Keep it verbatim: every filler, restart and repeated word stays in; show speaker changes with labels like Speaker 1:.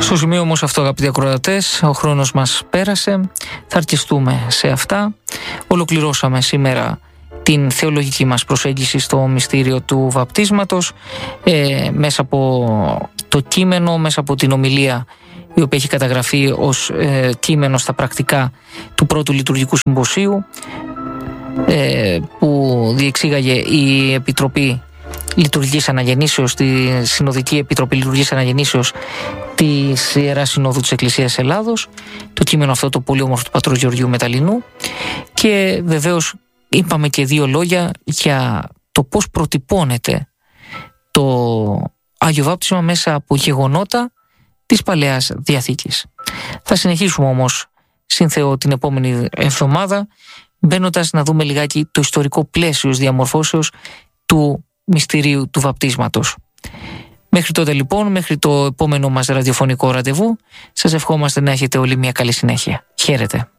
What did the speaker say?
Speaker 1: Στο σημείο όμως αυτό, αγαπητοί ακροατές, ο χρόνος μας πέρασε, θα αρκεστούμε σε αυτά. Ολοκληρώσαμε σήμερα την θεολογική μας προσέγγιση στο μυστήριο του βαπτίσματος, ε, μέσα από το κείμενο, μέσα από την ομιλία η οποία έχει καταγραφεί ως ε, κείμενο στα πρακτικά του πρώτου λειτουργικού συμποσίου, ε, που διεξήγαγε η Επιτροπή Λειτουργικής Αναγεννήσεως, τη Συνοδική Επιτροπή Λειτουργικής Αναγεννήσεως της Ιεράς Συνόδου της Εκκλησίας Ελλάδος, το κείμενο αυτό το πολύ όμορφο του πατρού Γεωργίου Μεταλλινού. Και βεβαίως είπαμε και δύο λόγια για το πώς προτυπώνεται το Άγιο Βάπτισμα μέσα από γεγονότα της Παλαιάς Διαθήκης. Θα συνεχίσουμε όμως συν Θεό την επόμενη εβδομάδα, μπαίνοντας να δούμε λιγάκι το ιστορικό πλαίσιο διαμορφώσεως του μυστηρίου του βαπτίσματος. Μέχρι τότε λοιπόν, μέχρι το επόμενο μας ραδιοφωνικό ραντεβού, σας ευχόμαστε να έχετε όλοι μια καλή συνέχεια. Χαίρετε.